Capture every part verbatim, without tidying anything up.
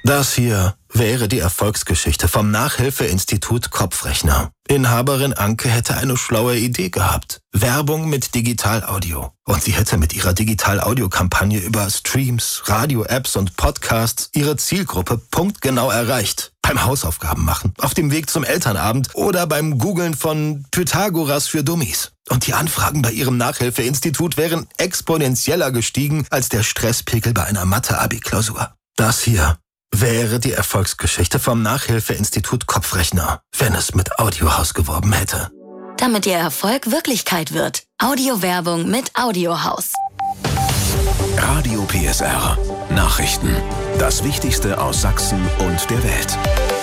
Das hier wäre die Erfolgsgeschichte vom Nachhilfeinstitut Kopfrechner. Inhaberin Anke hätte eine schlaue Idee gehabt. Werbung mit Digital-Audio. Und sie hätte mit ihrer Digital-Audio-Kampagne über Streams, Radio-Apps und Podcasts ihre Zielgruppe punktgenau erreicht. Beim Hausaufgaben machen, auf dem Weg zum Elternabend oder beim Googlen von Pythagoras für Dummies. Und die Anfragen bei ihrem Nachhilfeinstitut wären exponentieller gestiegen als der Stresspegel bei einer Mathe-Abi-Klausur. Das hier wäre die Erfolgsgeschichte vom Nachhilfeinstitut Kopfrechner, wenn es mit Audiohaus geworben hätte. Damit Ihr Erfolg Wirklichkeit wird. Audiowerbung mit Audiohaus. Radio P S R. Nachrichten. Das Wichtigste aus Sachsen und der Welt.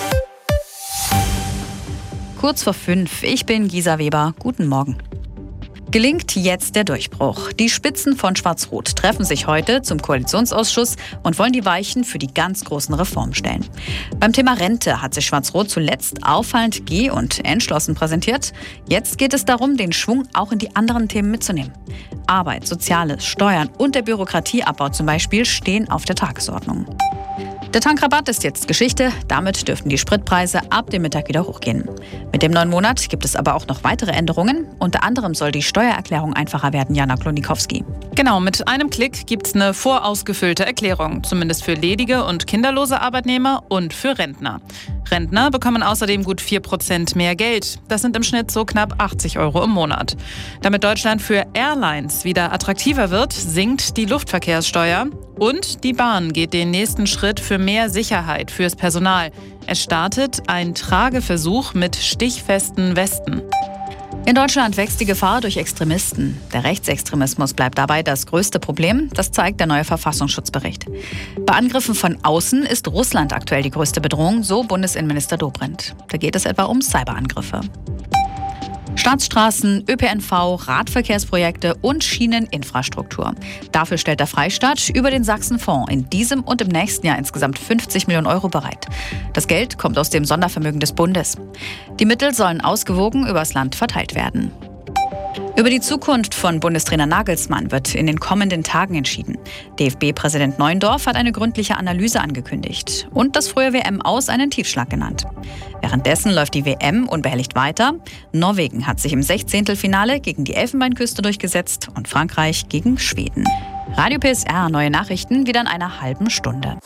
Kurz vor fünf. Ich bin Gisa Weber. Guten Morgen. Gelingt jetzt der Durchbruch. Die Spitzen von Schwarz-Rot treffen sich heute zum Koalitionsausschuss und wollen die Weichen für die ganz großen Reformen stellen. Beim Thema Rente hat sich Schwarz-Rot zuletzt auffallend geh- und entschlossen präsentiert. Jetzt geht es darum, den Schwung auch in die anderen Themen mitzunehmen. Arbeit, Soziales, Steuern und der Bürokratieabbau zum Beispiel stehen auf der Tagesordnung. Der Tankrabatt ist jetzt Geschichte. Damit dürften die Spritpreise ab dem Mittag wieder hochgehen. Mit dem neuen Monat gibt es aber auch noch weitere Änderungen. Unter anderem soll die Steuererklärung einfacher werden, Jana Klonikowski. Genau, mit einem Klick gibt es eine vorausgefüllte Erklärung. Zumindest für ledige und kinderlose Arbeitnehmer und für Rentner. Rentner bekommen außerdem gut vier Prozent mehr Geld. Das sind im Schnitt so knapp achtzig Euro im Monat. Damit Deutschland für Airlines wieder attraktiver wird, sinkt die Luftverkehrssteuer. Und die Bahn geht den nächsten Schritt für mehr Sicherheit fürs Personal. Es startet ein Trageversuch mit stichfesten Westen. In Deutschland wächst die Gefahr durch Extremisten. Der Rechtsextremismus bleibt dabei das größte Problem. Das zeigt der neue Verfassungsschutzbericht. Bei Angriffen von außen ist Russland aktuell die größte Bedrohung, so Bundesinnenminister Dobrindt. Da geht es etwa um Cyberangriffe. Staatsstraßen, Ö P N V, Radverkehrsprojekte und Schieneninfrastruktur. Dafür stellt der Freistaat über den Sachsenfonds in diesem und im nächsten Jahr insgesamt fünfzig Millionen Euro bereit. Das Geld kommt aus dem Sondervermögen des Bundes. Die Mittel sollen ausgewogen übers Land verteilt werden. Über die Zukunft von Bundestrainer Nagelsmann wird in den kommenden Tagen entschieden. D F B-Präsident Neuendorf hat eine gründliche Analyse angekündigt und das frühe W M-Aus einen Tiefschlag genannt. Währenddessen läuft die W M unbehelligt weiter. Norwegen hat sich im Sechzehntelfinale gegen die Elfenbeinküste durchgesetzt und Frankreich gegen Schweden. Radio P S R, neue Nachrichten wieder in einer halben Stunde.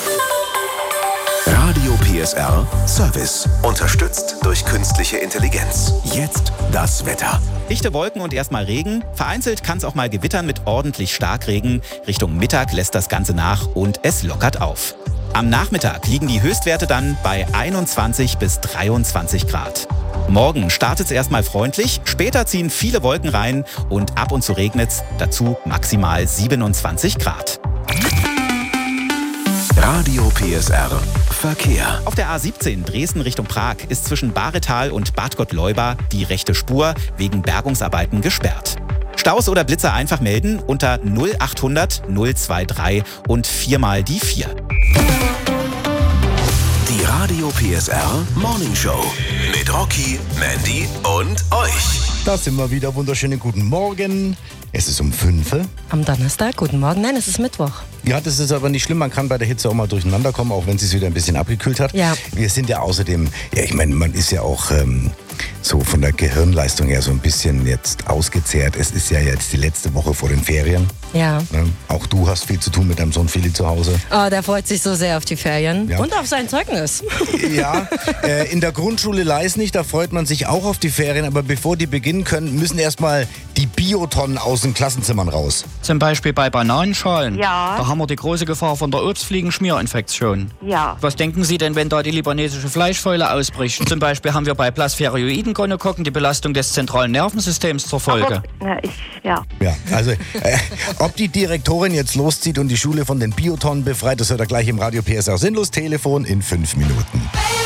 Radio P S R Service. Unterstützt durch künstliche Intelligenz. Jetzt das Wetter. Dichte Wolken und erstmal Regen. Vereinzelt kann es auch mal gewittern mit ordentlich Starkregen. Richtung Mittag lässt das Ganze nach und es lockert auf. Am Nachmittag liegen die Höchstwerte dann bei einundzwanzig bis dreiundzwanzig Grad. Morgen startet es erstmal freundlich, später ziehen viele Wolken rein und ab und zu regnet es, dazu maximal siebenundzwanzig Grad. Radio P S R Verkehr. Auf der A siebzehn Dresden Richtung Prag ist zwischen Baretal und Bad Gottleuba die rechte Spur wegen Bergungsarbeiten gesperrt. Staus oder Blitzer einfach melden unter null achthundert null drei drei und viermal die vier. Die Radio P S R Morning Show mit Rocky, Mandy und euch. Da sind wir wieder. Wunderschönen guten Morgen. Es ist um fünf. Am Donnerstag, guten Morgen. Nein, es ist Mittwoch. Ja, das ist aber nicht schlimm. Man kann bei der Hitze auch mal durcheinander kommen, auch wenn es sich wieder ein bisschen abgekühlt hat. Ja. Wir sind ja außerdem, ja, ich meine, man ist ja auch ähm, so von der Gehirnleistung her so ein bisschen jetzt ausgezehrt. Es ist ja jetzt die letzte Woche vor den Ferien. Ja. Ne? Auch du hast viel zu tun mit deinem Sohn Philly zu Hause. Oh, der freut sich so sehr auf die Ferien. Ja. Und auf sein Zeugnis. Ja, äh, in der Grundschule Leisnig, da freut man sich auch auf die Ferien. Aber bevor die beginnen können, müssen erstmal die Biotonnen aus den Klassenzimmern raus. Zum Beispiel bei Bananenschalen. Ja. Da haben wir die große Gefahr von der Obstfliegenschmierinfektion. Ja. Was denken Sie denn, wenn da die libanesische Fleischfäule ausbricht? Zum Beispiel haben wir bei Plasmodioiden-Gonokokken die Belastung des zentralen Nervensystems zur Folge. Aber, na, ich, ja. Ja, also äh, ob die Direktorin jetzt loszieht und die Schule von den Biotonnen befreit, das hört er gleich im Radio P S R Sinnlos Telefon in fünf Minuten.